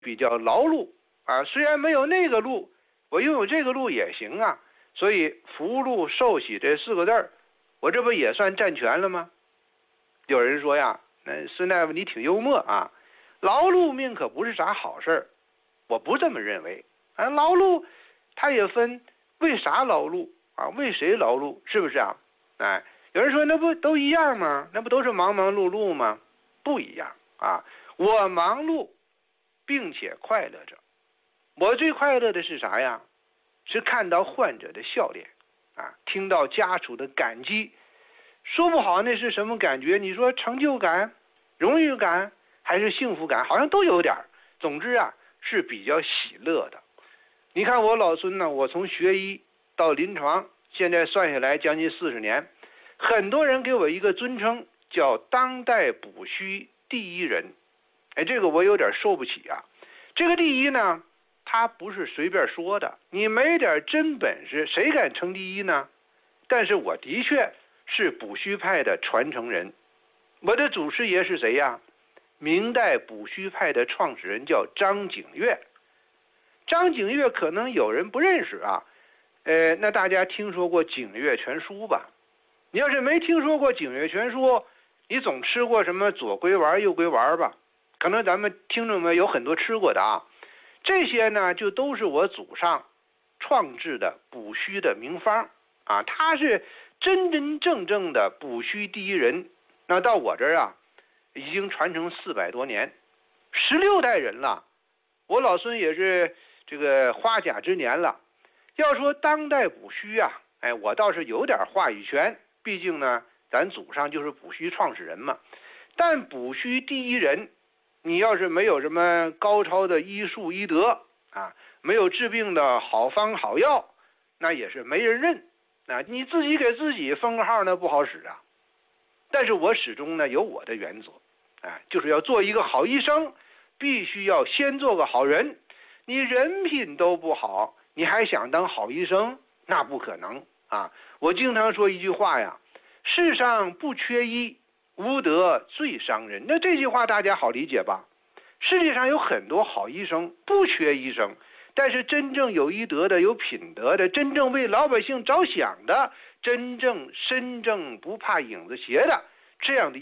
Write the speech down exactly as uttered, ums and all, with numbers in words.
比较劳碌啊，虽然没有那个禄，我拥有这个禄也行啊。所以福禄寿喜这四个字儿，我这不也算占全了吗？有人说呀，那孙大夫你挺幽默啊，劳碌命可不是啥好事儿，我不这么认为啊。劳碌它也分为啥劳碌啊，为谁劳碌，是不是啊？哎，有人说那不都一样吗？那不都是忙忙碌碌吗？不一样啊！我忙碌并且快乐着，我最快乐的是啥呀？是看到患者的笑脸啊，听到家属的感激。说不好那是什么感觉？你说成就感、荣誉感还是幸福感？好像都有点。总之啊，是比较喜乐的。你看我老孙呢，我从学医到临床，现在算下来将近四十年，很多人给我一个尊称，叫当代补虚第一人。哎，这个我有点受不起啊。这个第一呢，他不是随便说的，你没点真本事，谁敢称第一呢？但是我的确是补虚派的传承人。我的祖师爷是谁呀？明代补虚派的创始人叫张景岳。张景岳可能有人不认识啊，呃，那大家听说过《景岳全书》吧？你要是没听说过《景岳全书》，你总吃过什么左归丸、右归丸吧？可能咱们听众们有很多吃过的啊。这些呢，就都是我祖上创制的补虚的名方啊，他是真真正正的补虚第一人。那到我这儿啊，已经传承四百多年，十六代人了。我老孙也是这个花甲之年了。要说当代补虚啊，哎，我倒是有点话语权，毕竟呢，咱祖上就是补虚创始人嘛。但补虚第一人，你要是没有什么高超的医术医德啊，没有治病的好方好药，那也是没人认啊。你自己给自己封个号那不好使啊。但是我始终呢有我的原则，啊，就是要做一个好医生，必须要先做个好人。你人品都不好，你还想当好医生？那不可能啊！我经常说一句话呀，世上不缺医，无德最伤人。那这句话大家好理解吧？世界上有很多好医生，不缺医生，但是真正有医德的、有品德的，真正为老百姓着想的，真正身正不怕影子斜的，这样的